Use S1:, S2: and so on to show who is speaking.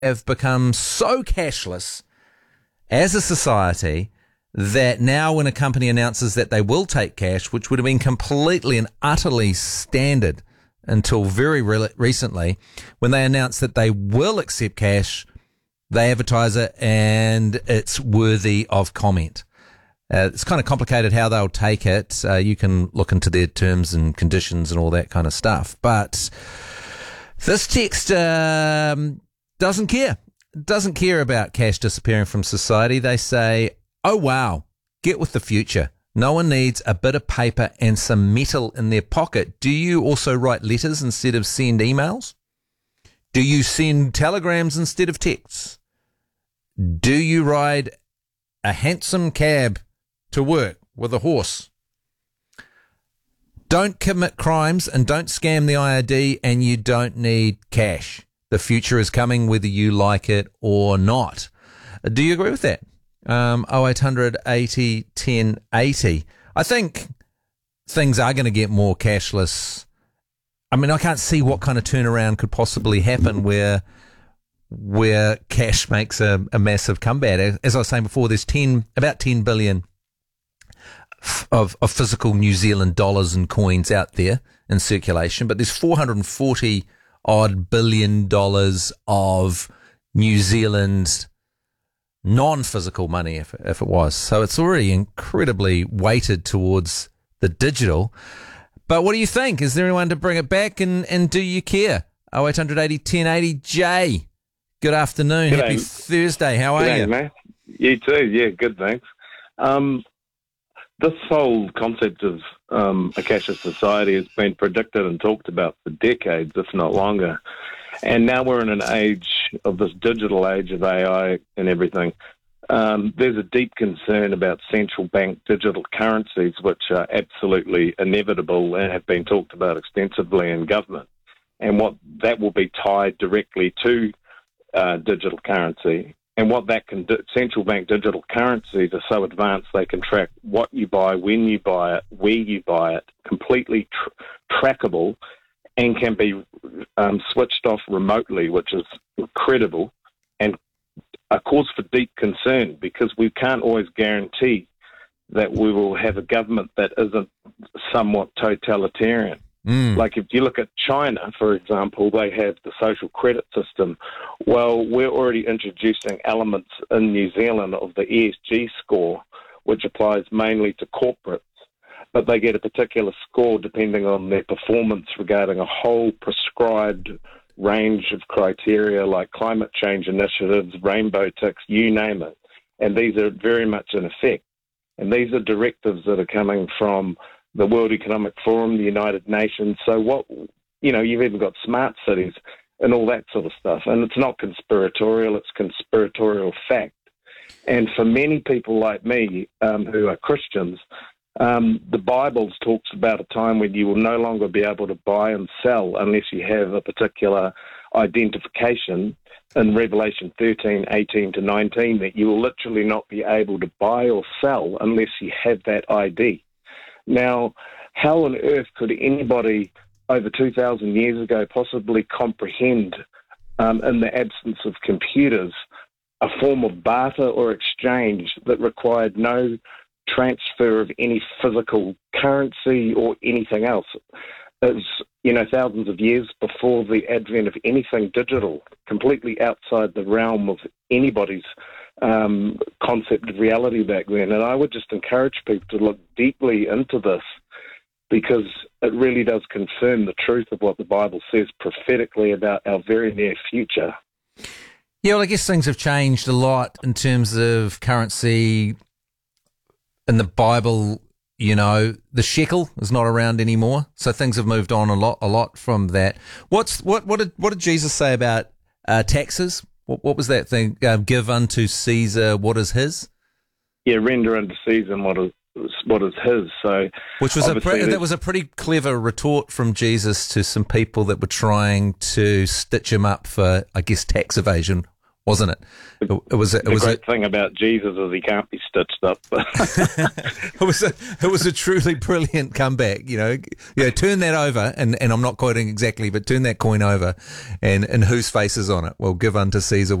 S1: have become so cashless as a society that now when a company announces that they will take cash, which would have been completely and utterly standard until very recently, when they announce that they will accept cash, they advertise it and it's worthy of comment. It's kind of complicated how they'll take it. You can look into their terms and conditions and all that kind of stuff. But this text doesn't care. Doesn't care about cash disappearing from society. They say, oh, wow, get with the future. No one needs a bit of paper and some metal in their pocket. Do you also write letters instead of send emails? Do you send telegrams instead of texts? Do you ride a handsome cab to work with a horse? Don't commit crimes and don't scam the IRD, and you don't need cash. The future is coming whether you like it or not. Do you agree with that? 0800 80 10 80. I think things are going to get more cashless. I mean, I can't see what kind of turnaround could possibly happen where cash makes a massive comeback. As I was saying before, there's about 10 billion of physical New Zealand dollars and coins out there in circulation, but there's 440 odd billion dollars of New Zealand non-physical money, if it was. So it's already incredibly weighted towards the digital. But what do you think? Is there anyone to bring it back, and do you care? 0800 80 10 80. Jay, good afternoon.
S2: G'day.
S1: Happy Thursday. How are you?
S2: Mate. You too. Yeah, good, thanks. This whole concept of a cashless society has been predicted and talked about for decades, if not longer. And now we're in an age of this digital age of AI and everything. There's a deep concern about central bank digital currencies, which are absolutely inevitable and have been talked about extensively in government. And what that will be tied directly to digital currency. And what that can do, central bank digital currencies are so advanced they can track what you buy, when you buy it, where you buy it, completely trackable, and can be switched off remotely, which is incredible and a cause for deep concern, because we can't always guarantee that we will have a government that isn't somewhat totalitarian. Like if you look at China, for example, they have the social credit system. Well, we're already introducing elements in New Zealand of the ESG score, which applies mainly to corporates, but they get a particular score depending on their performance regarding a whole prescribed range of criteria like climate change initiatives, rainbow ticks, you name it. And these are very much in effect. And these are directives that are coming from the World Economic Forum, the United Nations. So you've even got smart cities and all that sort of stuff. And it's not conspiratorial, it's conspiratorial fact. And for many people like me who are Christians, the Bible talks about a time when you will no longer be able to buy and sell unless you have a particular identification in Revelation 13, 18 to 19, that you will literally not be able to buy or sell unless you have that ID. Now, how on earth could anybody over 2,000 years ago possibly comprehend, in the absence of computers, a form of barter or exchange that required no transfer of any physical currency or anything else? It's, thousands of years before the advent of anything digital, completely outside the realm of anybody's concept of reality back then. And I would just encourage people to look deeply into this, because it really does confirm the truth of what the Bible says prophetically about our very near future.
S1: Yeah, well, I guess things have changed a lot in terms of currency. In the Bible, the shekel is not around anymore, so things have moved on a lot from that. What did Jesus say about taxes? What was that thing? Give unto Caesar what is his.
S2: Yeah, render unto Caesar what is his. So,
S1: which was that was a pretty clever retort from Jesus to some people that were trying to stitch him up for, I guess, tax evasion. wasn't it? It was
S2: The great thing about Jesus is he can't be stitched up.
S1: it was a truly brilliant comeback. Turn that over, and I'm not quoting exactly, but turn that coin over, and whose face is on it? Well, give unto Caesar